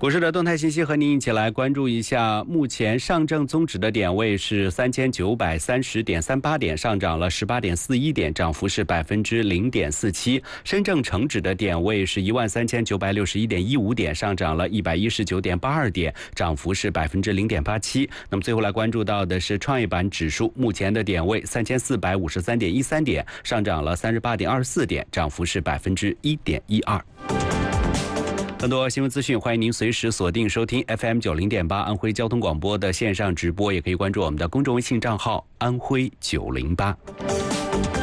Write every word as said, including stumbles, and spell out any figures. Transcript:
股市的动态信息和您一起来关注一下。目前上证综指的点位是三千九百三十点三八点，上涨了十八点四一点，涨幅是百分之零点四七。深证成指的点位是一万三千九百六十一点一五点，上涨了一百一十九点八二点，涨幅是百分之零点八七。那么最后来关注到的是创业板指数，目前的点位三千四百五十三点一三点，上涨了三十八点二十四点，涨幅是百分之一点一二。更多新闻资讯，欢迎您随时锁定收听 F M 九零点八安徽交通广播的线上直播，也可以关注我们的公众微信账号安徽九零八。